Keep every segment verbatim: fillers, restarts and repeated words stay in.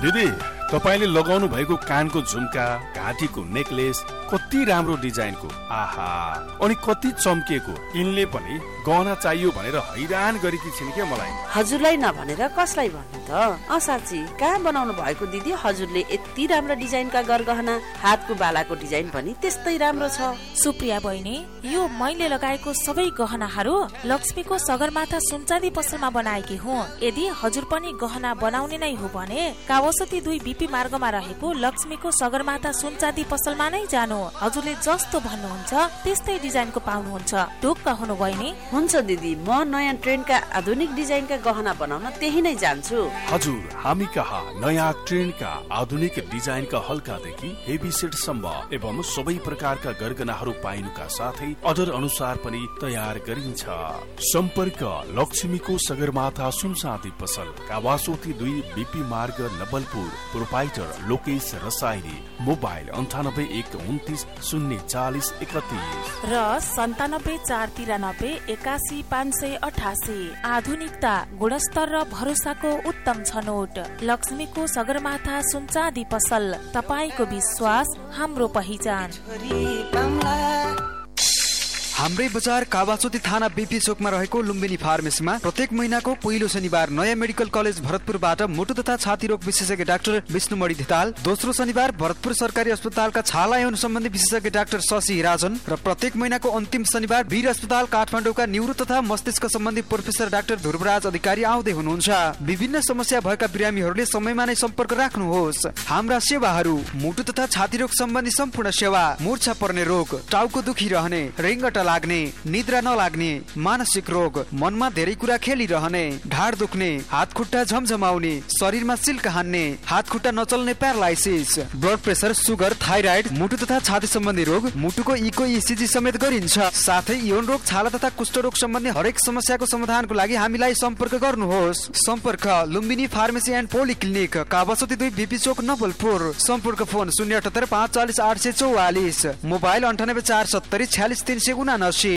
दिदी, तपाईले लगाउनु भएको कानको झुम्का, घाँटीको नेकलेस कति राम्रो डिजाइनको, आहा, अनि कति चम्किएको। यिनले पनि गहना चाहियो भनेर हैरान गरेकी छिन् के मलाई। हजुरलाई नभनेर कसलाई भन्नु त? अ साँच्ची कहाँ बनाउनु भएको दिदी हजुरले यति राम्रो डिजाइनका गरगहना? हातको बालाको डिजाइन पनि त्यस्तै राम्रो छ। सुप्रिया बहिनी, यो मैले लगाएको सबै गहनाहरू लक्ष्मीको सगरमाथा सुनचाँदी पसलमा बनाएकी हुँ। यदि हजुर पनि गहना बनाउने नै हो भने कावासोती दुई बीपी मार्गमा रहेको लक्ष्मीको सगरमाथा सुनचाँदी पसलमा नै जानु। हजुरले जस्तो भन्नुहुन्छ त्यस्तै डिजाइनको पाउनुहुन्छ। ढुक्क हुनु बहिनी? हुन्छ दिदी, म नयाँ ट्रेन्डका आधुनिक डिजाइनका गहना बनाउन त्यही नै जान्छु। हजुर, हामी कहाँ नयाँ ट्रेन्डका आधुनिक डिजाइनका हल्कादेखि हेभी सेटसम्म एवं सबै प्रकारका गरगहनाहरू पाइनुका साथै अर्डर अनुसार पनि तयार गरिन्छ। सम्पर्क लक्ष्मीको सगरमाथा सुनचाँदी पसल, कावासोती दुई बीपी मार्ग, नवलपुर। प्रोपाइटर लोकेश रसाइली। मोबाइल अन्ठानब्बे एक उन्तिस शून्य चालिस एकतिस र सन्तानब्बे चार तिरानब्बे एकासी पाँच सय अठासी। आधुनिकता, गुणस्तर र भरोसाको उत्तम छनौट। लक्ष्मीको सगरमाथा सुनचाँदी पसल, तपाईको विश्वास हाम्रो पहिचान। हाम्रै बजार कावासोती थाना बीपी चोकमा रहेको लुम्बिनी फार्मेसीमा प्रत्येक महिनाको पहिलो शनिबार नयाँ मेडिकल कलेज भरतपुरबाट मुटु तथा छाती रोग विशेषज्ञ डाक्टर विष्णुमणि धिताल, दोस्रो शनिबार भरतपुर सरकारी अस्पतालका छाला यौन सम्बन्धी विशेषज्ञ डाक्टर शशि राजन र प्रत्येक महिनाको अन्तिम शनिबार वीर अस्पताल काठमाडौँका न्यूरो तथा मस्तिष्क सम्बन्धी प्रोफेसर डाक्टर ध्रुवराज अधिकारी आउँदै हुनुहुन्छ। विभिन्न समस्या भएका बिरामीहरूले समयमा नै सम्पर्क राख्नुहोस्। हाम्रा सेवाहरू: मुटु तथा छाती रोग सम्बन्धी सम्पूर्ण सेवा, मूर्छा पर्ने रोग, टाउको दुखिरहने, रिङ्गटा लाग्ने, निद्रा नलाग्ने, मानसिक रोग, मनमा धेरै कुरा खेलिरहने, ढाड दुख्ने, हात खुट्टा झमझमाउने, शरीरमा सिल्क हान्ने, हात खुट्टा नचल्ने paralysis, blood pressure, sugar, thyroid, मुटु तथा छाती सम्बन्धी रोग, मुटुको इको इसिजी समेत गरिन्छ। साथै यौन रोग, छाला तथा कुष्ठ रोग सम्बन्धी हरेक समस्याको समाधानको लागि हामीलाई सम्पर्क गर्नुहोस्। सम्पर्क Lumbini pharmacy and polyclinic, Kawasoti दुई बीपी चोक, नवलपुर। सम्पर्क फोन शून्य अठहत्तर पाँच चालिस आठ सय चौवालिस, मोबाइल अन्ठानब्बे चार सत्तरी छ्यालिस तीन सय उनासी।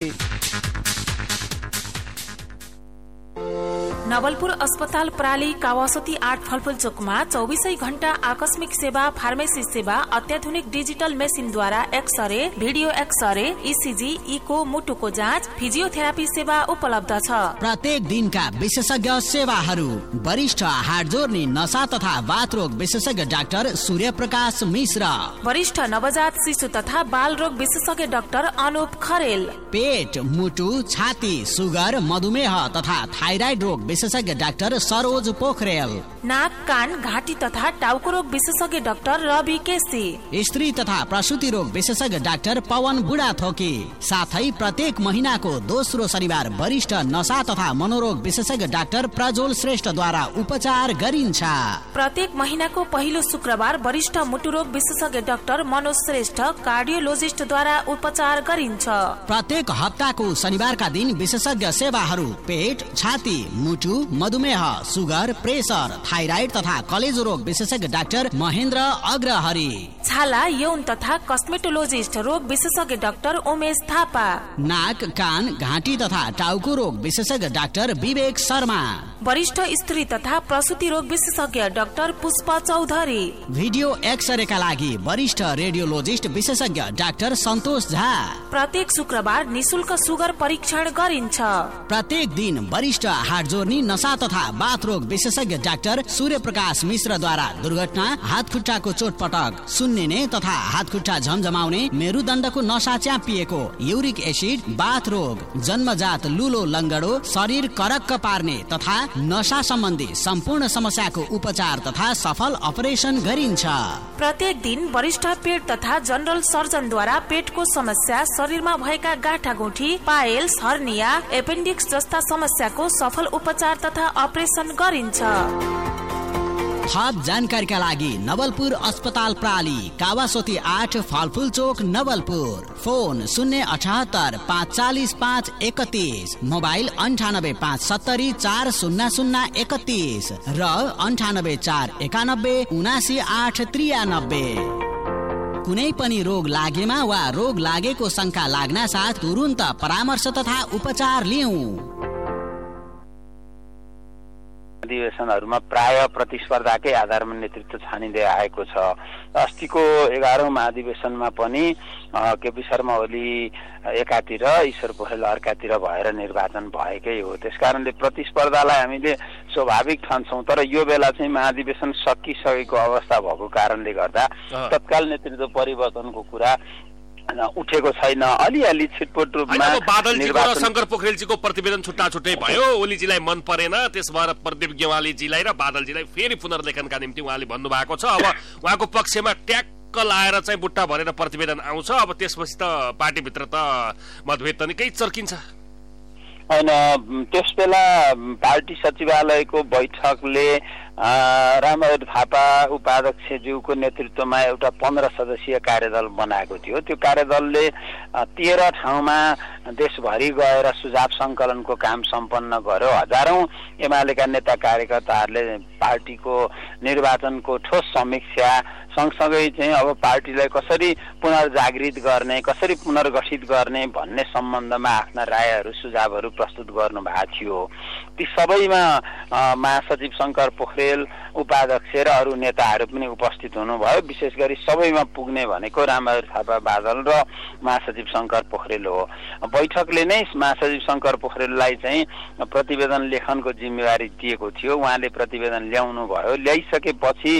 नवलपुर अस्पताल प्राली कावासोती आठ फलफुल चोकमा चौबिसै घण्टा आकस्मिक सेवा, फार्मेसी सेवा, अत्याधुनिक digital मेसिनद्वारा x-ray, video x-ray, ECG, eco, मुटुको जाँच, फिजियोथेरापी सेवा उपलब्ध छ। प्रत्येक दिनका विशेषज्ञ सेवाहरू: वरिष्ठ हाड जोर्नी, नसा तथा वात रोग विशेषज्ञ डाक्टर सूर्य प्रकाश मिश्र, वरिष्ठ नवजात शिशु तथा बाल रोग विशेषज्ञ डाक्टर अनुप खरेल, पेट, मुटु, छाती, सुगर, मधुमेह तथा थाइराइड रोग विशेषज्ञ डाक्टर सरोज पोखरेल, नाक, कान, घाँटी तथा टाउको रोग विशेषज्ञ डाक्टर रवि केसी, स्त्री तथा प्रसूति रोग विशेषज्ञ डाक्टर पवन बुढाथोकी। साथै प्रत्येक महिनाको दोस्रो शनिबार वरिष्ठ नशा तथा मनोरोग विशेषज्ञ डाक्टर प्रज्वल श्रेष्ठद्वारा उपचार गरिन्छ। प्रत्येक महिनाको पहिलो शुक्रबार वरिष्ठ मुटु रोग विशेषज्ञ डाक्टर मनोज श्रेष्ठ, कार्डियोलोजिस्टद्वारा उपचार गरिन्छ। प्रत्येक हप्ताको शनिबारका दिन विशेषज्ञ सेवाहरू: पेट, छाती, मुटु, मधुमेह, सुगर, प्रेसर, थाइराइड तथा कलेजो रोग विशेषज्ञ डाक्टर महेन्द्र अग्रहरी, छाला, यौन तथा कस्मेटोलोजिस्ट रोग विशेषज्ञ डाक्टर उमेश थापा, नाक, कान, घाँटी तथा टाउको रोग विशेषज्ञ डाक्टर विवेक शर्मा, वरिष्ठ स्त्री तथा प्रसूति रोग विशेषज्ञ डाक्टर पुष्प चौधरी, भिडियो एक्सरेका लागि वरिष्ठ रेडियोलोजिस्ट विशेषज्ञ डाक्टर सन्तोष झा। प्रत्येक शुक्रबार निशुल्क सुगर परीक्षण गरिन्छ। प्रत्येक दिन वरिष्ठ हाड जोर्नी, नशा तथा बाथ रोग विशेषज्ञ डाक्टर सूर्य प्रकाश मिश्रद्वारा दुर्घटना, हात खुट्टाको चोटपटक, सुन्निने तथा हात खुट्टा झमझमाउने, मेरुदण्डको नशा च्यापिएको, युरिक एसिड, बाथ रोग, जन्मजात लुलो लङ्गडो, शरीर करक्क पार्ने तथा नशा सम्बन्धी सम्पूर्ण समस्याको उपचार तथा सफल अपरेसन गरिन्छ। प्रत्येक दिन वरिष्ठ पेट तथा जनरल सर्जनद्वारा पेटको समस्या, शरीरमा भएका गाँठागुठी, पाइल्स, हर्निया, एपेन्डिक्स जस्ता समस्याको सफल उपचार तथा अपरेसन गरिन्छ। थप जानकारीका लागि नवलपुर अस्पताल प्राली, कावासोती आठ फलफुल चोक, नवलपुर। फोन शून्य अठहत्तर पाँच चालिस पाँच एकतिस, मोबाइल अन्ठानब्बे पाँच सत्तरी चार शून्य शून्य एकतिस र अन्ठानब्बे चार एकानब्बे उनासी आठ त्रियानब्बे। कुनै पनि रोग लागेमा वा रोग लागेको शंका लाग्न साथ तुरुन्त परामर्श तथा उपचार लिऊ। अधिवेशनहरूमा प्राय प्रतिस्पर्धाकै आधारमा नेतृत्व छानिँदै आएको छ। अस्तिको एघारौं महाधिवेशनमा पनि केपी शर्मा ओली एकातिर ईश्वर पोखरेल अर्कातिर भएर निर्वाचन भएकै हो। त्यसकारणले प्रतिस्पर्धालाई हामीले स्वाभाविक ठान्छौँ, तर यो बेला चाहिँ महाधिवेशन सकिसकेको अवस्था भएको कारणले गर्दा तत्काल नेतृत्व परिवर्तनको कुरा उठेको छैन। अलिअलि छिटपुट रूपमा बादलजीको र शंकर पोखरेलजीको प्रतिवेदन छुट्टा छुट्टै भयो। ओलीजीलाई मन परेन, त्यस भएर प्रदीप गेवालीजीलाई र बादलजीलाई फेरि पुनर्लेखनका निम्ति उहाँले भन्नुभएको छ। अब उहाँको पक्षमा ट्याक्क लाएर चाहिँ बुट्टा भरेर प्रतिवेदन आउँछ। अब त्यसपछि त पार्टीभित्र त मतभेद त निकै चर्किन्छ। होइन, त्यस बेला पार्टी सचिवालयको बैठकले रामबहादुर थापा उपाध्यक्षज्यूको नेतृत्वमा एउटा पन्ध्र सदस्यीय कार्यदल बनाएको थियो। त्यो कार्यदलले तेह्र ठाउँमा देशभरि गएर सुझाव संकलनको काम सम्पन्न गर्यो। हजारौं एमालेका नेता कार्यकर्ताहरूले पार्टीको निर्वाचनको ठोस समीक्षा सँगसँगै चाहिँ अब पार्टीलाई कसरी पुनर्जागृत गर्ने, कसरी पुनर्गठित गर्ने भन्ने सम्बन्धमा आफ्ना रायहरू सुझावहरू प्रस्तुत गर्नु भएको थियो। ती सबैमा महासचिव शंकर पोखरेल, उपाध्यक्ष र अरू नेताहरू पनि उपस्थित हुनुभयो। विशेष गरी सबैमा पुग्ने भनेको रामबहादुर थापा बादल र महासचिव शंकर पोखरेल हो। बैठकले नै महासचिव शंकर पोखरेललाई चाहिँ प्रतिवेदन लेखनको जिम्मेवारी दिएको थियो। उहाँले प्रतिवेदन ल्याउनु भयो। ल्याइसकेपछि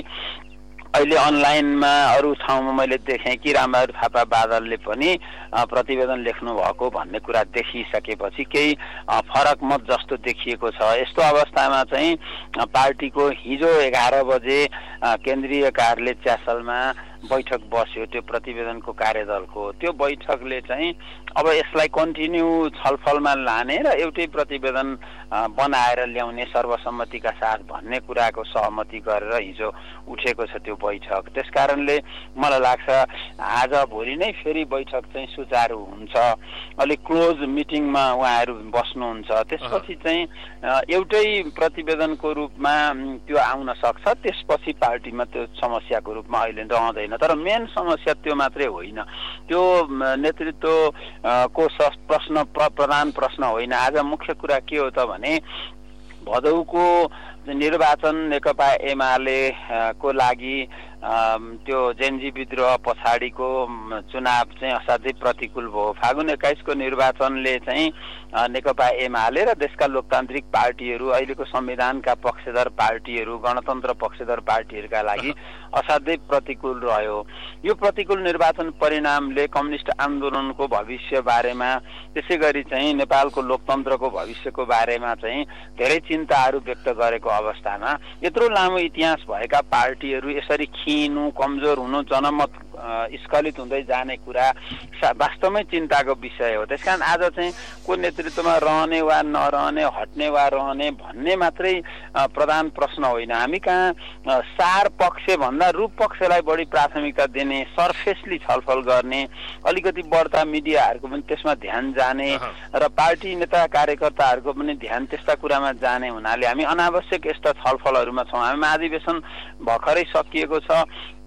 अहिले अनलाइनमा अरू ठाउँमा मैले देखेँ कि रामबहादुर थापा बादलले पनि प्रतिवेदन लेख्नु भएको भन्ने कुरा देखिसकेपछि केही फरक मत जस्तो देखिएको छ। यस्तो अवस्थामा चाहिँ पार्टीको हिजो एघार बजे केन्द्रीय कार्यालय च्यासलमा बैठक बस्यो त्यो प्रतिवेदनको कार्यदलको। त्यो बैठकले चाहिँ अब यसलाई कन्टिन्यू छलफलमा लाने र एउटै प्रतिवेदन बनाएर ल्याउने सर्वसम्मतिका साथ भन्ने कुराको सहमति गरेर हिजो उठेको छ त्यो बैठक। त्यसकारणले मलाई लाग्छ आज भोलि नै फेरि बैठक चाहिँ सुचारू हुन्छ। अलिक क्लोज मिटिङमा उहाँहरू बस्नुहुन्छ। त्यसपछि चाहिँ एउटै प्रतिवेदनको रूपमा त्यो आउन सक्छ। त्यसपछि पार्टीमा त्यो समस्याको रूपमा अहिले रहँदैन। तर मेन समस्या त्यो मात्रै होइन, त्यो नेतृत्व को प्रश्न प्रधान प्रश्न होइन। आज मुख्य कुरा के हो त भने भदौको निर्वाचन नेकपा एमाले को लागि त्यो जेन्जी विद्रोह पछाडिको चुनाव चाहिँ असाध्यै प्रतिकूल भयो। फागुन एक्काइसको निर्वाचनले चाहिँ नेकपा एमाले र देशका लोकतान्त्रिक पार्टीहरू, अहिलेको संविधानका पक्षधर पार्टीहरू, गणतन्त्र पक्षधर पार्टीहरूका लागि असाध्यै प्रतिकूल रह्यो। यो प्रतिकूल निर्वाचन परिणामले कम्युनिस्ट आन्दोलनको भविष्य बारेमा, त्यसै गरी चाहिँ नेपालको लोकतन्त्रको भविष्यको बारेमा चाहिँ धेरै चिन्ताहरू व्यक्त गरेको अवस्थामा यत्रो लामो इतिहास भएका पार्टीहरू यसरी खिनु, कमजोर हुनु, जनमत स्खलित हुँदै जाने कुरा वास्तवमै चिन्ताको विषय हो। त्यसकारण आज चाहिँ को नेतृत्वमा रहने वा नरहने, हट्ने वा रहने भन्ने मात्रै प्रधान प्रश्न होइन। हामी कहाँ सार पक्ष भन्दा रूप पक्षलाई बढी प्राथमिकता दिने, सर्फेसली छलफल गर्ने, अलिकति बढ्ता मिडियाहरूको पनि त्यसमा ध्यान जाने र पार्टी नेता कार्यकर्ताहरूको पनि ध्यान त्यस्ता कुरामा जाने हुनाले हामी अनावश्यक यस्ता छलफलहरूमा छौँ। हामी महाधिवेशन भर्खरै सकिएको छ।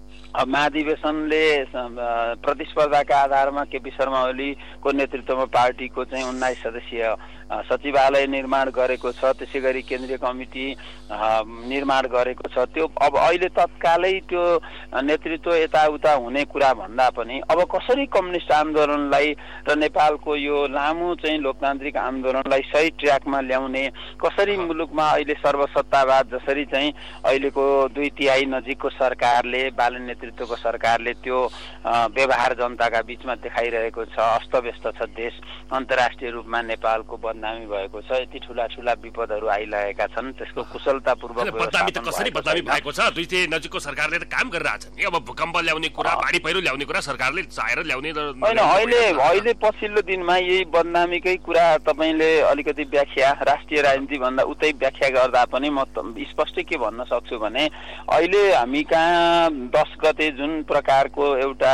महाधिवेशनले प्रतिस्पर्धाका आधारमा केपी शर्मा ओलीको नेतृत्वमा पार्टीको चाहिँ उन्नाइस सदस्यीय सचिवालय निर्माण गरेको छ। त्यसै गरी केन्द्रीय कमिटी निर्माण गरेको छ। त्यो अब अहिले तत्कालै त्यो नेतृत्व यताउता हुने कुरा भन्दा पनि अब कसरी कम्युनिस्ट आन्दोलनलाई र नेपालको यो लामो चाहिँ लोकतान्त्रिक आन्दोलनलाई सही ट्र्याकमा ल्याउने, कसरी मुलुकमा अहिले सर्वसत्तावाद जसरी चाहिँ अहिलेको दुई तिहाई नजिकको सरकारले, बालन नेतृत्वको सरकारले त्यो व्यवहार जनताका बीचमा देखाइरहेको छ। अस्तव्यस्त छ देश, अन्तर्राष्ट्रिय रूपमा नेपालको बदनामी भएको छ, यति ठुला ठुला विपदहरू आइरहेका छन्। त्यसको कुशलतापूर्वक बदनामी त कसरी बदनामी भएको छ? दुई तिहाई नजिकको सरकारले त काम गरिरहेछ नि। अब भूकम्प ल्याउने कुरा, बाढी पहिरो ल्याउने कुरा सरकारले चाहेर ल्याउने होइन। अहिले अहिले पछिल्लो दिनमा यही बदनामीकै कुरा तपाईँले अलिकति व्याख्या राष्ट्रिय राजनीति भन्दा उतै व्याख्या गर्दा पनि म स्पष्टै के भन्न सक्छु भने अहिले हामी कहाँ दस गते जुन प्रकारको एउटा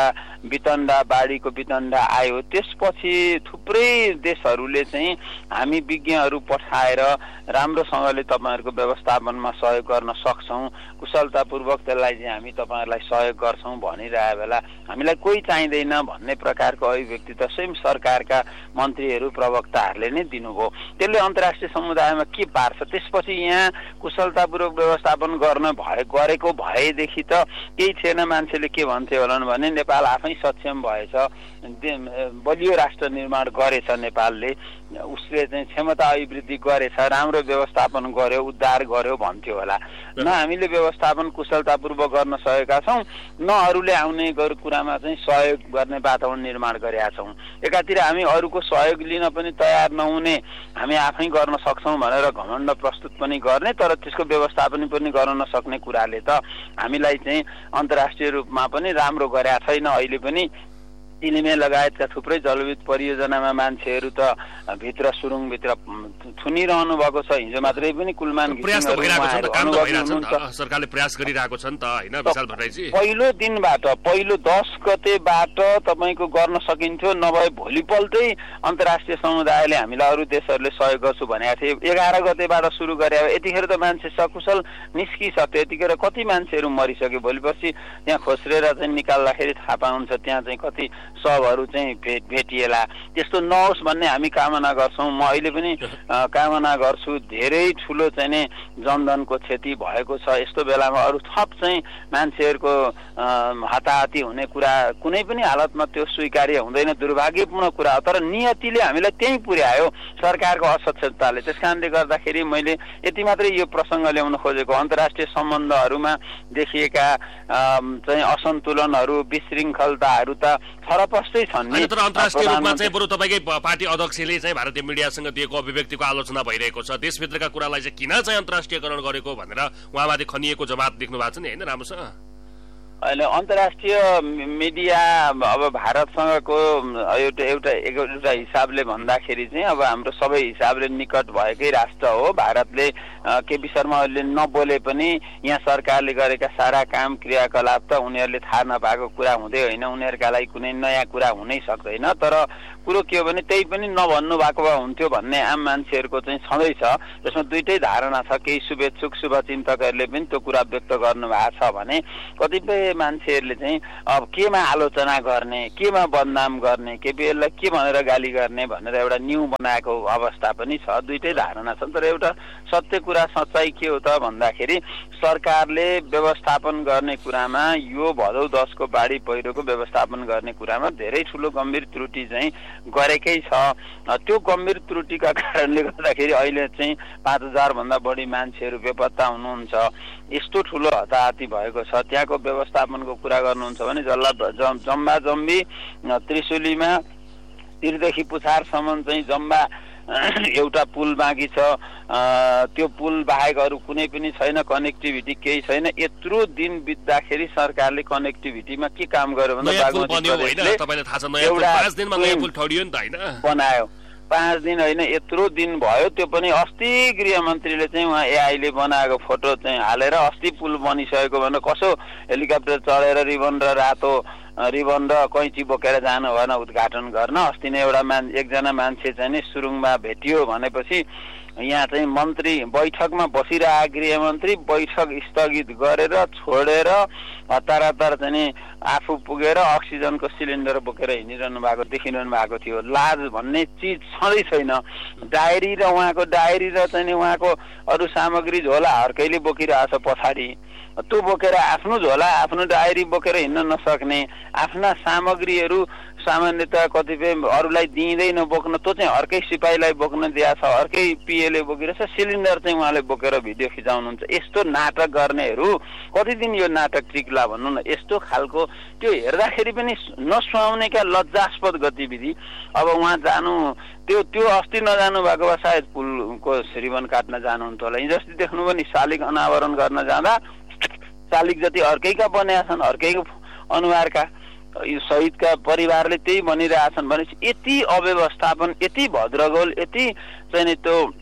वितण्डा बाढीको वितण्डा आयो त्यसपछि थुप्रै देशहरूले चाहिँ हामी विज्ञहरू पठाएर राम्रोसँगले तपाईँहरूको व्यवस्थापनमा सहयोग गर्न सक्छौँ, कुशलतापूर्वक त्यसलाई चाहिँ हामी तपाईँहरूलाई सहयोग गर्छौँ भनिरहे बेला हामीलाई कोही चाहिँदैन भन्ने प्रकारको अभिव्यक्ति त स्वयं सरकारका मन्त्रीहरू प्रवक्ताहरूले नै दिनुभयो। त्यसले अन्तर्राष्ट्रिय समुदायमा के पार्छ? त्यसपछि यहाँ कुशलतापूर्वक व्यवस्थापन गर्न भए गरेको भएदेखि त केही थिएन, मान्छेले के भन्थे होला भने नेपाल आफै सक्षम भएछ, बलियो राष्ट्र निर्माण गरेछ नेपालले, उसले चाहिँ क्षमता अभिवृद्धि गरेछ, राम्रो व्यवस्थापन गर्यो, उद्धार गर्यो भन्थ्यो होला। न हामीले व्यवस्थापन कुशलतापूर्वक गर्न सकेका छौँ, न अरूले आउने कुरामा चाहिँ सहयोग गर्ने वातावरण निर्माण गरेका छौँ। एकातिर हामी अरूको सहयोग लिन पनि तयार नहुने, हामी आफै गर्न सक्छौँ भनेर घमण्ड प्रस्तुत पनि गर्ने, तर त्यसको व्यवस्थापन पनि गर्न नसक्ने कुराले त हामीलाई चाहिँ अन्तर्राष्ट्रिय रूपमा पनि राम्रो गरेका छैन। अहिले पनि तिलिमे लगायतका थुप्रै जलविद्युत परियोजनामा मान्छेहरू त भित्र सुरुङभित्र थुनिरहनु भएको छ। हिजो मात्रै पनि कुलमान सरकारले प्रयास गरिरहेको छ नि त हैन विशाल भट्टराईजी? पहिलो दिनबाट पहिलो दस गतेबाट तपाईँको गर्न सकिन्थ्यो, नभए भोलिपल्टै अन्तर्राष्ट्रिय समुदायले हामीलाई अरू देशहरूले सहयोग गर्छु भनेका थिए। एघार गतेबाट सुरु गरे, यतिखेर त मान्छे सकुशल निस्किसक्यो, यतिखेर कति मान्छेहरू मरिसक्यो। भोलिपर्सि त्यहाँ खोस्रेर चाहिँ निकाल्दाखेरि थाहा पाउँछ त्यहाँ चाहिँ कति सबहरू चाहिँ भेट भेटिएला। त्यस्तो नहोस् भन्ने हामी कामना गर्छौँ। म अहिले पनि कामना गर्छु, धेरै ठुलो चाहिँ नि जनधनको क्षति भएको छ। यस्तो बेलामा अरू थप चाहिँ मान्छेहरूको हताहती हुने कुरा कुनै पनि हालतमा त्यो स्वीकार्य हुँदैन, दुर्भाग्यपूर्ण कुरा हो। तर नियतिले हामीलाई त्यहीँ पुर्यायो, सरकारको असक्षमताले। त्यस कारणले गर्दाखेरि मैले यति मात्रै यो प्रसङ्ग ल्याउन खोजेको, अन्तर्राष्ट्रिय सम्बन्धहरूमा देखिएका चाहिँ असन्तुलनहरू, विशृङ्खलताहरू त फरपस्तै छन् नि। तर अन्तर्राष्ट्रिय रूपमा चाहिँ बरु तपाईँकै पार्टी अध्यक्षले चाहिँ भारतीय मिडियासँग दिएको अभिव्यक्तिको आलोचना भइरहेको छ। देशभित्रका कुरालाई चाहिँ किन चाहिँ अन्तर्राष्ट्रियकरण गरेको भनेर उहाँमाथि खनिएको जवाब देख्नु भएको छ नि हैन राम्रोसँग? अहिले अन्तर्राष्ट्रिय मिडिया अब भारतसँगको एउटा एउटा एउटा हिसाबले भन्दाखेरि चाहिँ अब हाम्रो सबै हिसाबले निकट भएकै राष्ट्र हो। भारतले केपी शर्मा ओलीले नबोले पनि यहाँ सरकारले गरेका सारा काम क्रियाकलाप त उनीहरूले थाहा नपाएको कुरा हुँदै होइन, उनीहरूका लागि कुनै नयाँ कुरा हुनै सक्दैन। तर कुरो के हो भने त्यही पनि नभन्नु भएको भए हुन्थ्यो भन्ने आम मान्छेहरूको चाहिँ छँदैछ। त्यसमा दुइटै धारणा छ। केही शुभेच्छुक शुभचिन्तकहरूले पनि त्यो कुरा व्यक्त गर्नु भएको छ भने कतिपय मान्छेहरूले चाहिँ अब केमा आलोचना गर्ने, केमा बदनाम गर्ने, केपीएललाई के भनेर गाली गर्ने भनेर एउटा न्यू बनाएको अवस्था पनि छ। दुइटै धारणा छन्। तर एउटा सत्य कुरा सच्चाइ के हो त भन्दाखेरि सरकारले व्यवस्थापन गर्ने कुरामा, यो भदौ दसको बाढी पहिरोको व्यवस्थापन गर्ने कुरामा धेरै ठुलो गम्भीर त्रुटि चाहिँ गरेकै छ। त्यो गम्भीर त्रुटिका कारणले गर्दाखेरि अहिले चाहिँ पाँच हजार भन्दा बढी मान्छेहरू बेपत्ता हुनुहुन्छ। यस्तो ठुलो हताहती भएको छ। त्यहाँको व्यवस्थापनको कुरा गर्नुहुन्छ भने जल्ला जम्बा जम्बी त्रिशुलीमा तिरदेखि पुछारसम्म चाहिँ जम्बा एउटा पुल बाँकी छ। त्यो पुल बाहेक अरू कुनै पनि छैन, कनेक्टिभिटी केही छैन। यत्रो दिन बित्दाखेरि सरकारले कनेक्टिभिटीमा के काम गर्यो भन्दा बनायो। पाँच दिन होइन, यत्रो दिन भयो। त्यो पनि अस्ति गृहमन्त्रीले चाहिँ उहाँ एआईले बनाएको फोटो चाहिँ हालेर अस्ति पुल बनिसकेको भनेर कसो हेलिकप्टर चढेर रिबन र रातो रिबन र कैँची बोकेर जानु भएन उद्घाटन गर्न। अस्ति नै एउटा मान एकजना मान्छे चाहिँ नि सुरुङमा भेटियो भनेपछि यहाँ चाहिँ मन्त्री बैठकमा बसिरहेका गृहमन्त्री बैठक स्थगित गरेर छोडेर हतार हतार चाहिँ नि आफू पुगेर अक्सिजनको सिलिन्डर बोकेर हिँडिरहनु भएको देखिरहनु भएको थियो। लाज भन्ने चिज छँदै छैन। डायरी र उहाँको डायरी र चाहिँ नि उहाँको अरू सामग्री झोला हर्कैले बोकिरहेछ पछाडि। त्यो बोकेर आफ्नो झोला आफ्नो डायरी बोकेर हिँड्न नसक्ने, आफ्ना सामग्रीहरू सामान्यतः कतिपय अरूलाई दिँदै नबोक्न, त्यो चाहिँ अर्कै सिपाहीलाई बोक्न दिएको छ, अर्कै पिएले बोकिरहेछ। सिलिन्डर चाहिँ उहाँले बोकेर भिडियो खिचाउनुहुन्छ। यस्तो नाटक गर्नेहरू कति दिन यो नाटक टिक्ला भन्नु न। यस्तो खालको त्यो हेर्दाखेरि पनि नसुहाउने क्या लज्जास्पद गतिविधि। अब उहाँ जानु त्यो त्यो अस्ति नजानु भएको भए सायद पुलको रिबन काट्न जानुहुन्थ्यो होला। हिजो अस्ति देख्नु पनि शालिग अनावरण गर्न जाँदा शालिग जति अर्कैका बनेका छन्, अर्कैको अनुहारका। यो शहीदका परिवारले त्यही भनिरहेछन् भनेपछि यति अव्यवस्थापन, यति भद्रगोल, यति चाहिँ त्यो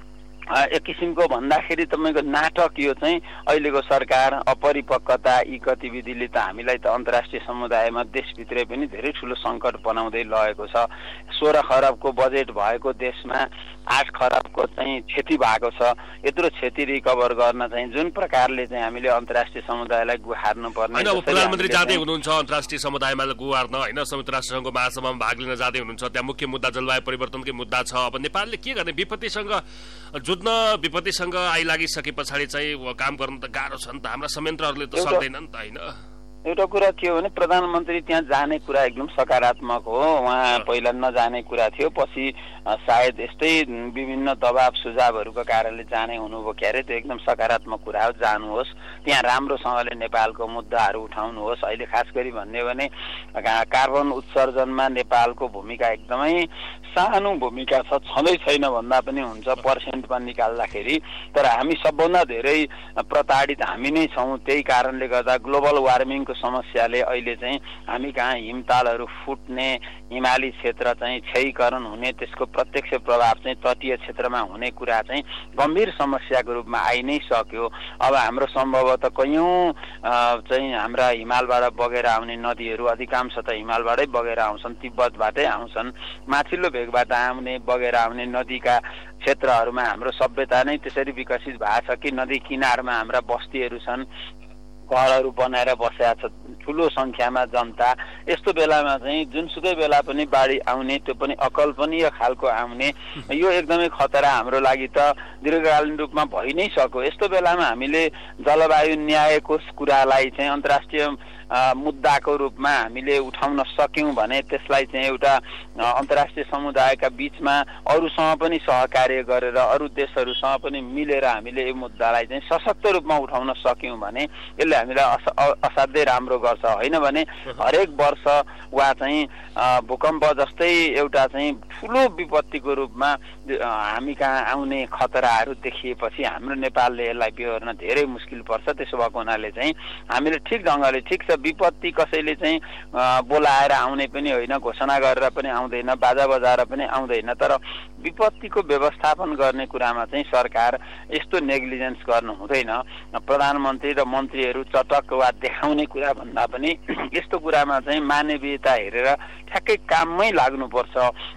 एक किसिमको भन्दाखेरि तपाईँको नाटक यो चाहिँ अहिलेको सरकार अपरिपक्वता यी गतिविधिले त हामीलाई त अन्तर्राष्ट्रिय समुदायमा देशभित्रै पनि धेरै ठुलो सङ्कट बनाउँदै लगेको छ। सोह्र खरबको बजेट भएको देशमा आठ खरबको चाहिँ क्षति भएको छ। यत्रो क्षति रिकभर गर्न चाहिँ जुन प्रकारले चाहिँ हामीले अन्तर्राष्ट्रिय समुदायलाई गुहार्नु पर्ने होइन। अब प्रधानमन्त्री जाँदै हुनुहुन्छ अन्तर्राष्ट्रिय समुदायमा गुहार्न, होइन, संयुक्त राष्ट्रसङ्घको महासभामा भाग लिन जाँदै हुनुहुन्छ। त्यहाँ मुख्य मुद्दा जलवायु परिवर्तनकै मुद्दा छ। अब नेपालले के गर्ने? विपत्तिसँग जुझ्न, विपत्तिसँग आइलागिसके पछाडि चाहिँ काम गर्न त गाह्रो छ नि त। हाम्रा संयन्त्रहरूले त सक्दैनन् त, होइन? एउटा कुरा के हो भने प्रधानमन्त्री त्यहाँ जाने कुरा एकदम सकारात्मक हो। उहाँ पहिला नजाने कुरा थियो, पछि सायद यस्तै विभिन्न दबाब सुझावहरूको कारणले जाने हुनुभयो क्यारे। त्यो एकदम सकारात्मक कुरा हो, जानुहोस्, त्यहाँ राम्रोसँगले नेपालको मुद्दाहरू उठाउनुहोस्। अहिले खास गरी भन्ने हो भने कार्बन उत्सर्जनमा नेपालको भूमिका एकदमै सानो भूमिका छ, छँदै छैन भन्दा पनि हुन्छ पर्सेन्टमा निकाल्दाखेरि। तर हामी सबभन्दा धेरै प्रताडित हामी नै छौँ। त्यही कारणले गर्दा ग्लोबल वार्मिङको समस्याले अहिले चाहिँ हामी कहाँ हिमतालहरू फुट्ने, हिमाली क्षेत्र चाहिँ क्षयीकरण हुने, त्यसको प्रत्यक्ष प्रभाव चाहिँ तटीय क्षेत्रमा हुने कुरा चाहिँ गम्भीर समस्याको रूपमा आइ नै सक्यो। अब हाम्रो सम्भवतः कैयौँ चाहिँ हाम्रा हिमालबाट बगेर आउने नदीहरू अधिकांश त हिमालबाटै बगेर आउँछन्, तिब्बतबाटै आउँछन्। माथिल्लो भेगबाट आउने बगेर आउने नदीका क्षेत्रहरूमा हाम्रो सभ्यता नै त्यसरी विकसित भएको छ कि नदी किनारमा हाम्रा बस्तीहरू छन्, घरहरू बनाएर बसेका छ ठुलो संख्यामा जनता। यस्तो बेलामा चाहिँ जुनसुकै बेला पनि बाढी आउने, त्यो पनि अकल्पनीय खालको आउने, यो एकदमै खतरा हाम्रो लागि त दीर्घकालीन रूपमा भइ नै सक्यो। यस्तो बेलामा हामीले जलवायु न्यायको कुरालाई चाहिँ अन्तर्राष्ट्रिय मुद्दाको रूपमा हामीले उठाउन सक्यौँ भने त्यसलाई चाहिँ एउटा अन्तर्राष्ट्रिय समुदायका बिचमा अरूसँग पनि सहकार्य गरेर अरू देशहरूसँग पनि मिलेर हामीले यो मुद्दालाई चाहिँ सशक्त रूपमा उठाउन सक्यौँ भने यसले हामीलाई अस असाध्यै राम्रो गर्छ। होइन भने हरेक वर्ष वा चाहिँ भूकम्प जस्तै एउटा चाहिँ ठुलो विपत्तिको रूपमा हामी कहाँ आउने खतराहरू देखिएपछि हाम्रो नेपालले यसलाई बेहोर्न धेरै मुस्किल पर्छ। त्यसो भएको हुनाले चाहिँ हामीले ठिक ढङ्गले, ठिक छ विपत्ति कसैले चाहिँ बोलाएर आउने पनि होइन, घोषणा गरेर पनि आउँदैन, बाजा बजाएर पनि आउँदैन, तर विपत्तिको व्यवस्थापन गर्ने कुरामा चाहिँ सरकार यस्तो नेग्लिजेन्स गर्नु हुँदैन। प्रधानमन्त्री र मन्त्रीहरू चटक वा देखाउने कुरा भन्दा पनि यस्तो कुरामा चाहिँ मानवीयता हेरेर ठ्याक्कै काममै लाग्नुपर्छ।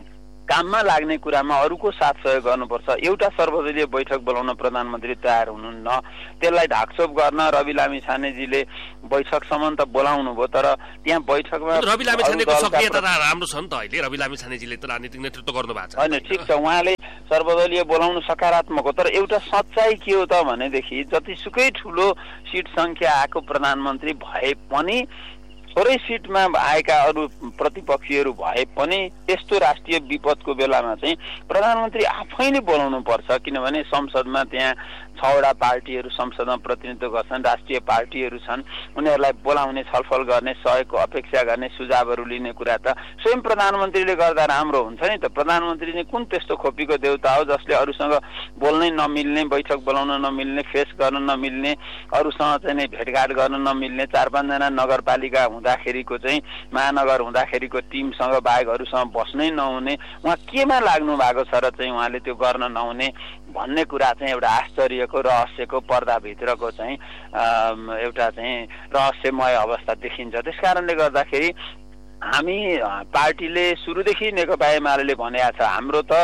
काममा लाग्ने कुरामा अरूको साथ सहयोग गर्नुपर्छ। एउटा सर्वदलीय बैठक बोलाउन प्रधानमन्त्री तयार हुनुहुन्न, त्यसलाई ढाकछोप गर्न रवि लामिछानेजीले बैठकसम्म त बोलाउनु भयो, तर त्यहाँ बैठकमा रवि लामिछानेको सक्रियता राम्रो छ नि त अहिले। रवि लामिछानेजीले त राजनीतिक नेतृत्व गर्नु भएको छ। होइन, ठिक छ, उहाँले सर्वदलीय बोलाउनु सकारात्मक हो, तर एउटा सच्चाइ के हो त भनेदेखि जतिसुकै ठुलो सिट सङ्ख्या आएको प्रधानमन्त्री भए पनि, थोरै सिटमा आएका अरू प्रतिपक्षीहरू भए पनि यस्तो राष्ट्रिय विपदको बेलामा चाहिँ प्रधानमन्त्री आफै नै बोलाउनु पर्छ। किनभने संसदमा त्यहाँ छवटा पार्टीहरू संसदमा प्रतिनिधित्व गर्छन्, राष्ट्रिय पार्टीहरू छन्, उनीहरूलाई बोलाउने, छलफल गर्ने, सहयोगको अपेक्षा गर्ने, सुझावहरू लिने कुरा त स्वयं प्रधानमन्त्रीले गर्दा राम्रो हुन्छ नि त। प्रधानमन्त्री चाहिँ कुन त्यस्तो खोपीको देउता हो जसले अरूसँग बोल्नै नमिल्ने, बैठक बोलाउन नमिल्ने, फेस गर्न नमिल्ने, अरूसँग चाहिँ नै भेटघाट गर्न नमिल्ने, चार पाँचजना नगरपालिका हुँदाखेरिको चाहिँ महानगर हुँदाखेरिको टिमसँग बाहेक अरूसँग बस्नै नहुने, उहाँ केमा लाग्नु भएको छ र चाहिँ उहाँले त्यो गर्न नहुने भन्ने कुरा चाहिँ एउटा आश्चर्यको, रहस्यको, पर्दाभित्रको चाहिँ एउटा चाहिँ रहस्यमय अवस्था देखिन्छ। त्यस कारणले गर्दाखेरि हामी पार्टीले सुरुदेखि नेकपा एमाले भनेको छ हाम्रो त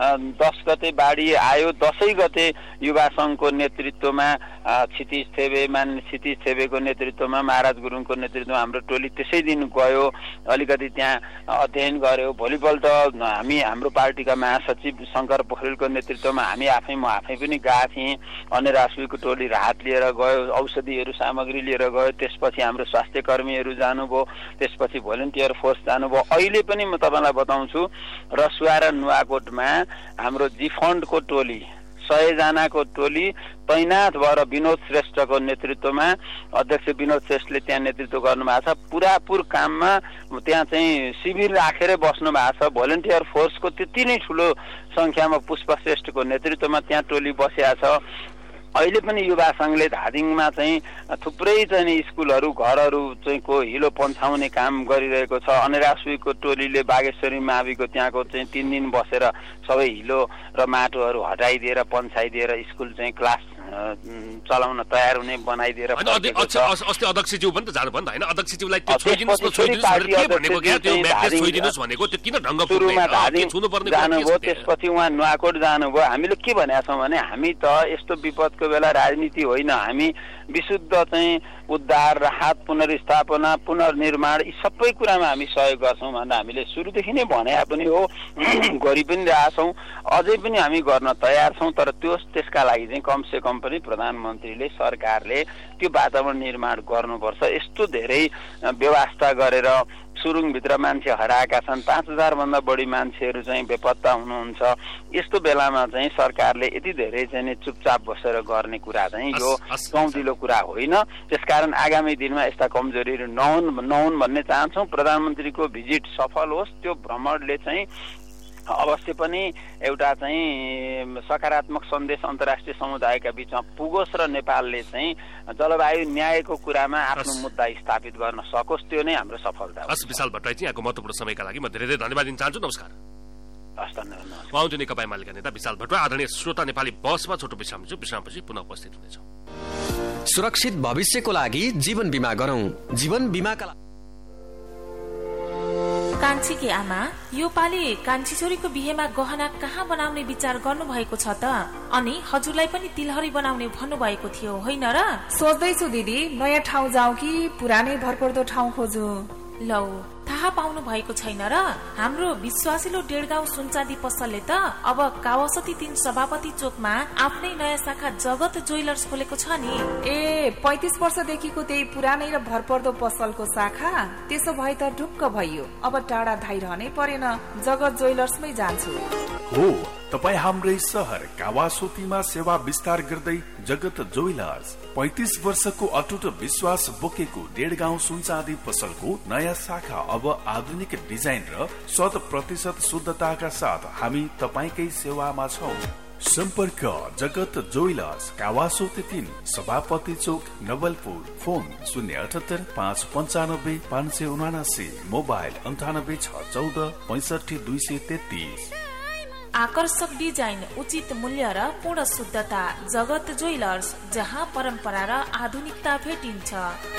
दस गते बाढी आयो, दसैँ गते युवा सङ्घको नेतृत्वमा क्षितिज थेबे मान्य क्षितिज थेबेको नेतृत्वमा, महाराज गुरुङको नेतृत्वमा हाम्रो टोली त्यसै दिन गयो, अलिकति त्यहाँ अध्ययन गर्यो। भोलिपल्ट हामी हाम्रो पार्टीका महासचिव शङ्कर पोखरेलको नेतृत्वमा हामी आफै म आफै पनि गएको थिएँ, अन्य राष्ट्रियको टोली राहत लिएर गयो, औषधिहरू सामग्री लिएर गयो। त्यसपछि हाम्रो स्वास्थ्य कर्मीहरू जानुभयो, त्यसपछि भोलिन्टियर फोर्स जानुभयो। अहिले पनि म तपाईँलाई बताउँछु, रसुवा र नुवाकोटमा हाम्रो जी फन्डको टोली सयजनाको टोली तैनात भएर विनोद श्रेष्ठको नेतृत्वमा, अध्यक्ष विनोद श्रेष्ठले त्यहाँ नेतृत्व गर्नुभएको छ। पुरापुर काममा त्यहाँ चाहिँ शिविर राखेर बस्नु भएको छ। भोलिन्टियर फोर्सको त्यति नै ठुलो सङ्ख्यामा पुष्प श्रेष्ठको नेतृत्वमा त्यहाँ टोली बसेको छ। अहिले पनि युवा संघले धादिङमा चाहिँ थुप्रै चाहिँ स्कुलहरू घरहरू चाहिँ को हिलो पन्छाउने काम गरिरहेको छ। अनेरासुईको टोलीले बागेश्वरी माविको त्यहाँको चाहिँ तीन दिन बसेर सबै हिलो र माटोहरू हटाइदिएर पन्छाइदिएर स्कुल चाहिँ क्लास चलाउन तयार हुने बनाइदिएर अस्ति अध्यक्षज्यू पनि त जानु पर्यो हैन अध्यक्षज्यूलाई त्यो छोइदिनुस् न छोइदिनुस् भनेर के भनेको क्या त्यो म्याट्रेस छोइदिनुस् भनेको त्यो किन ढंग सुरुमा धादिङ जानुभयो त्यसपछि उहाँ नुवाकोट जानुभयो। हामीले के भनेका छौँ भने हामी त यस्तो विपदको बेला राजनीति होइन हामी विशुद्ध चाहिँ उद्धार राहत पुनर्स्थापना पुनर्निर्माण यी सबै कुरामा हामी सहयोग गर्छौँ भनेर हामीले सुरुदेखि नै भनेका पनि हो गरि पनि रहेछौँ अझै पनि हामी गर्न तयार छौँ। तर त्यो त्यसका लागि चाहिँ कमसे कम पनि प्रधानमन्त्रीले सरकारले त्यो वातावरण निर्माण गर्नुपर्छ। यस्तो धेरै व्यवस्था गरेर सुरुङभित्र मान्छे हराएका छन् पाँच हजार भन्दा बढी मान्छेहरू चाहिँ बेपत्ता हुनुहुन्छ। यस्तो बेलामा चाहिँ सरकारले यति धेरै चाहिँ चुपचाप बसेर गर्ने कुरा चाहिँ यो सौदिलो कुरा होइन। त्यसकारण आगामी दिनमा यस्ता कमजोरीहरू नहुन् नहुन् भन्ने चाहन्छौँ। प्रधानमन्त्रीको भिजिट सफल होस्। त्यो भ्रमणले चाहिँ अवश्य पनि एउटा चाहिँ सकारात्मक सन्देश अन्तर्राष्ट्रिय समुदायका बीचमा पुगोस् र नेपालले चाहिँ जलवायु न्यायको कुरामा आफ्नो मुद्दा स्थापित गर्न सकोस्। त्यो नै हाम्रो सफलता हो। हस् विशाल भट्टराईजी यहाँको महत्त्वपूर्ण समयका लागि म धेरै धेरै धन्यवाद दिन चाहन्छु। नमस्कार। हस् धन्यवाद। उहाँ हुनुहुन्थ्यो नेकपा एमालेका नेता विशाल भट्टराई। आदरणीय श्रोता नेपाली बसमा छोटो विश्राम छु। विश्रामपछि पुनः उपस्थित हुनेछौँ। सुरक्षित भविष्यको लागि जीवन बीमा गरौँ। जीवन बीमाका लागि कान्छीकी आमा यो पालि कान्छी छोरीको बिहेमा गहना कहाँ बनाउने विचार गर्नु भएको छ त? अनि हजुरलाई पनि तिलहरी बनाउने भन्नुभएको थियो होइन र? सोच्दैछु दिदी नयाँ ठाउँ जाऊ कि पुरानै भरपर्दो ठाउँ खोजु। लौ थाहा पाउनु भएको छैन र? हाम्रो विश्वासिलो डेढगाउँ सुनचाँदी पसलले त अब कावासती तीन सभापति चोकमा आफ्नै नयाँ शाखा जगत ज्वेलर्स खोलेको छ नि। ए पैंतीस वर्षदेखिको त्यही पुरानै र भरपर्दो पसलको शाखा? त्यसो भए त ढुक्क भइयो। अब टाढा धाइरहनै परेन, जगत ज्वेलर्समै जान्छु। हो तपाईँ हाम्रै सहर कावासोतीमा सेवा विस्तार गर्दै जगत ज्वेलर्स पैंतीस वर्षको अटुट विश्वास बोकेको डेढगाउँ सुनचाँदी पसलको नयाँ शाखा अब आधुनिक डिजाइन र शत प्रतिशत शुद्धताका साथ हामी तपाईकै सेवामा छौं। सम्पर्क जगत ज्वेलर्स कावासोती तीन सभापति चोक नवलपुर। फोन शून्य अठहत्तर पाँच पञ्चानब्बे पाँच सय उनासी। मोबाइल अन्ठानब्बे छ चौध पैंसठी दुई सय तेत्तीस। आकर्षक डिजाइन उचित मूल्य र पूर्ण शुद्धता जगत ज्वेलर्स जहाँ परम्परा र आधुनिकता भेटिन्छ।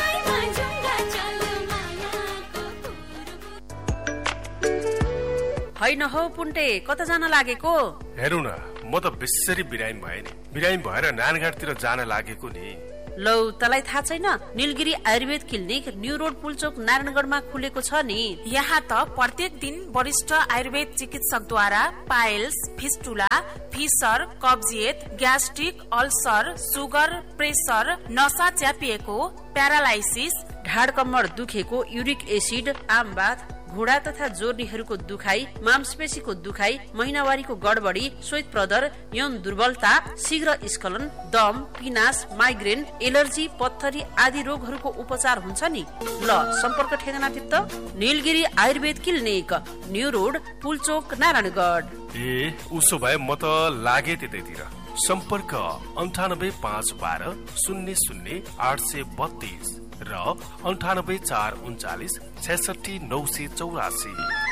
होइन हौ पुन्टे कता जान लागेको? हेरौ न म त बेसरी बिरामी भए नि बिरामी भएर नानघाटतिर जान लागेको नि। लौ तलाई थाहा छैन Nilgiri Ayurveda clinic new road Pulchowk नारायणगढमा खुलेको छ नि। यहाँ त प्रत्येक दिन वरिष्ठ आयुर्वेद चिकित्सकद्वारा पाइल्स फिस्टुला फिसर कब्जियत ग्यास्ट्रिक अल्सर सुगर प्रेसर नसा च्यापिएको प्यारालाइसिस ढाड कम्मर दुखेको युरिक एसिड आमबाथ घुँडा तथा जोर्नीहरूको दुखाइ मांसपेशीको दुखाइ महिनावारीको गडबडी श्वेत प्रदर यौन दुर्बलता शीघ्र स्खलन दम पिनास माइग्रेन एलर्जी पत्थरी आदि रोगहरूको उपचार हुन्छ नि। ल सम्पर्क ठेगाना तिप्त Nilgiri Ayurveda clinic new road Pulchowk Narayangarh. ए उसो भए म त लागे त्यतैतिर। सम्पर्क अन्ठानब्बे पाँच बाह्र शून्य शून्य आठ सय बत्तीस र अन्ठानब्बे चार उन्चालिस छैसठी नौ सय चौरासी।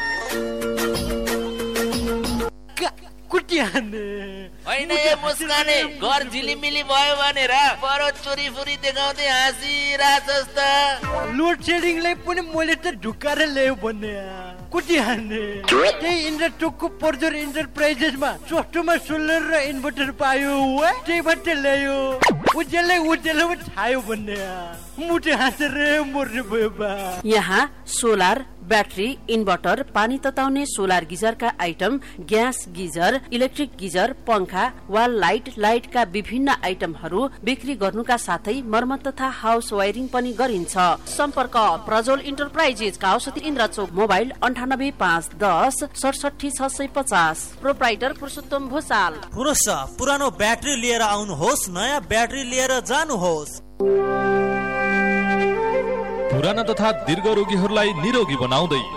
होइन यो मुस्काने घर झिलिमिली भयो भनेर परो चोरी फुरी देखाउँदै हाँसिरहेछस् त। लोड सेडिङलाई पनि मैले त ढुकाएर ल्यायो भन्ने कुटी हान्ने। त्यही इन्डरटोकको पर्जर इन्टरप्राइजेसमा सस्तोमा सोलर र इन्भर्टर पायो त्यहीबाट ल्यायो। उजेललाई उजेलमा छायो भन्ने मुटे हाँसेर मर्ने भयो बा। यहाँ सोलर ब्याट्री इन्भर्टर पानी तताउने solar गिजरका item gas geyser electric geyser पंखा वाल लाइट लाइटका विभिन्न आइटमहरू बिक्री गर्नुका साथै मर्मत तथा हाउस वायरिङ पनि गरिन्छ। सम्पर्क प्रज्वल इन्टरप्राइजेस काउसती इन्द्रचोक मोबाइल अन्ठानब्बे पाँच दस सडसठी छ सय पचास। प्रोप्राइटर पुरुषोत्तम भूषाल। पुरुष पुरानो ब्याट्री लिएर आउनुहोस् नयाँ ब्याट्री लिएर जानुहोस्। पुराना तथा दीर्घ रोगीहरूलाई निरोगी बनाउँदै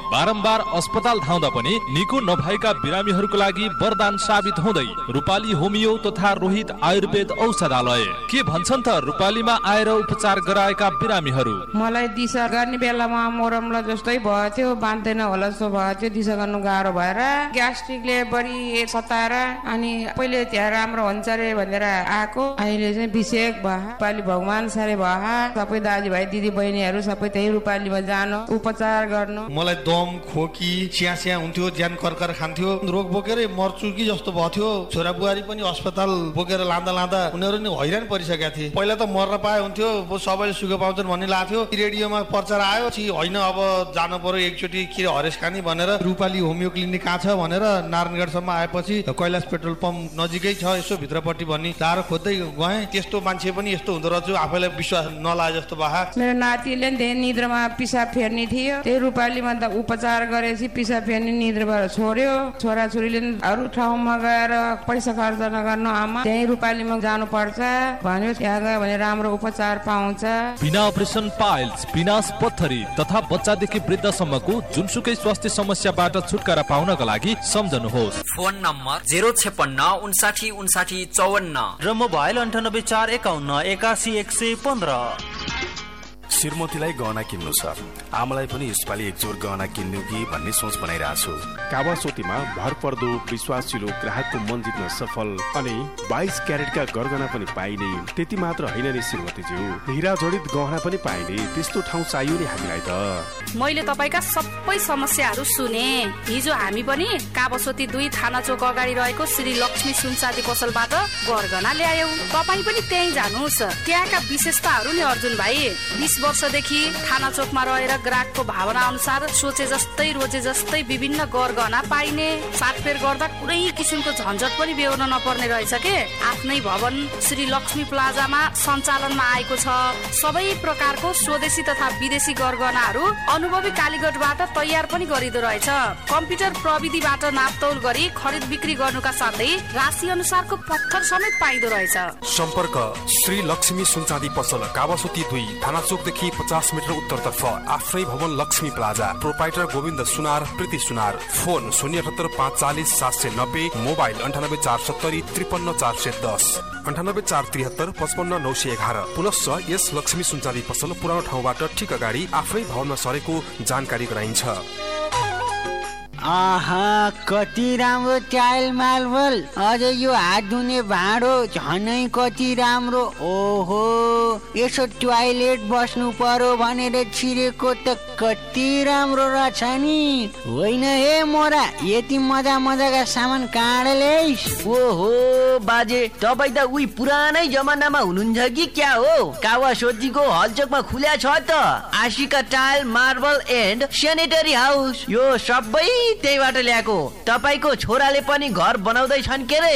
बारम्बार अस्पताल धाउँदा पनि निको नभएका बिरामीहरूको लागि वरदान साबित हुँदै रूपाली होमियो तथा रोहित आयुर्वेद औषधालय। के भन्छन् त रूपालीमा आएर उपचार गराएका बिरामीहरू? मलाई दिशा गर्ने बेलामा मोरमला जस्तै भयो थियो, बाँध्दैन होला जस्तो भयो थियो, दिशा गर्नु गाह्रो भएर ग्यास्ट्रिकले बढी सताएर अनि पहिले त्यहाँ राम्रो हुन्छ रे भनेर आएको, अहिले चाहिँ विषेक भयो। रूपाली भगवान सारे भयो, सबै दाजुभाइ दिदी बहिनीहरू सबै त्यही रूपालीमा जानु उपचार गर्नु। मलाई दम खोकी चिया चिया हुन्थ्यो, ज्यान कर्कर खान्थ्यो, रोग बोकेरै मर्छु कि जस्तो भयो थियो। छोरा बुहारी पनि अस्पताल बोकेर लाँदा लाँदा उनीहरू नि हैरान परिसकेका थिए। पहिला त मर्न पाए हुन्थ्यो, सबैले सुख पाउँछन् भन्ने लाग्थ्यो। रेडियोमा प्रचार आयो कि होइन अब जानु पर्यो एकचोटि के हरेस खानी भनेर रूपाली होमियो क्लिनिक कहाँ छ भनेर नारायणगढसम्म आएपछि कैलाश पेट्रोल पम्प नजिकै छ यसो भित्रपट्टि भन्ने लाएर खोज्दै गएँ। त्यस्तो मान्छे पनि यस्तो हुँदो रहेछ आफैलाई विश्वास नलागे जस्तो भए। मेरो नातिले धेरै निद्रामा पिसाब फेर्ने थियो, त्यही रूपालीमा त उपचार गरेपछि पिसाब फेर्ने निद्राबाट छोड्यो। छोराछोरीले अरू ठाउँमा गएर पैसा खर्च नगर्नु आमा, त्यही रूपालीमा जानुपर्छ भन्यो। त्यहाँ गयो भने राम्रो उपचार पाउँछ। बिना अपरेसन पाइल्स, विनाश पत्थरी तथा बच्चादेखि वृद्धसम्मको जुनसुकै स्वास्थ्य समस्याबाट छुटकारा पाउनका लागि सम्झनुहोस्। फोन नम्बर जेरो छेपन्न उन्साठी उन्साठी चौवन्न र मोबाइल अन्ठानब्बे चार एकाउन्न एकासी एक सय पन्ध्र। श्रीमतीलाई गहना किन्नु छ, आमालाई पनि यसपालि एक जोर गहना किन्नु कि भन्ने सोच बनाइरहेको छु। कावासोतीमा भरपर्दो विश्वासिलो ग्राहकको मन जित्न सफल अनि बाइस क्यारेटका गरगहना पनि पाइने। त्यति मात्र होइन नि श्रीमतीज्यू, हिरा जडित गहना पनि पाइने त्यस्तो ठाउँ चाहियो नि हामीलाई त। मैले तपाईँका सबै समस्याहरू सुने। हिजो हामी पनि कावासोती दुई थाना चोक अगाडि रहेको श्री लक्ष्मी सुनचाँदी पसलबाट गरगहना ल्यायौँ। तपाईँ पनि त्यहीँ जानुहोस्। त्यहाँका विशेषताहरू नि अर्जुन भाइ, बिस वर्षदेखि थाना चोकमा रहेर ग्राहकको भावना अनुसार सोचे जस्तै रोजे जस्तै विभिन्न गरगहना पाइने। साटफेर गर्दा कुनै किसिमको झन्झट पनि बेहोर्न नपर्ने रहेछ के। आफ्नै भवन श्री लक्ष्मी प्लाजामा सञ्चालनमा आएको छ। सबै प्रकारको स्वदेशी तथा विदेशी गरगहनाहरू अनुभवी कालीगढबाट तयार पनि गरिँदो रहेछ। कम्प्युटर प्रविधिबाट नापतौल गरी खरिद बिक्री गर्नुका साथै राशि अनुसारको पत्थर समेत पाइँदो रहेछ। सम्पर्क श्री लक्ष्मी सुनचाँदी पसल, कावासोती दुई थाना चोक देखि पचास मिटर उत्तरतर्फ, आफ्नै भवन लक्ष्मी प्लाजा। प्रोपाइटर गोविन्द सुनार, प्रीति सुनार। फोन शून्य अठहत्तर पाँच चालिस सात सय नब्बे, मोबाइल अन्ठानब्बे चार सत्तरी त्रिपन्न चार सय दस, अन्ठानब्बे चार त्रिहत्तर पचपन्न नौ सय एघार। पुनश्च यस लक्ष्मी सुनचाँदी पसल पुरानो ठाउँबाट ठिक अगाडि आफ्नै भवनमा सरेको जानकारी गराइन्छ। आहा कति राम्रो टाइल मार्बल, अझ यो हात धुने भाँडो झनै कति राम्रो। ओहो यसो टोयलेट बस्नु पर्यो भनेर छिरेको त कति राम्रो रहेछ नि। होइन हे मोरा, यति मजा मजाका सामान कहाँ ल्याइस्? ओहो बाजे, तपाईँ त उही पुरानै जमानामा हुनुहुन्छ कि क्या हो? कावासोतीको हलचोकमा खुल्या छ त Ashika tile marble and sanitary house. यो सबै त्यहीबाट ल्याएको। तपाईँको छोराले पनि घर बनाउँदैछन् के रे?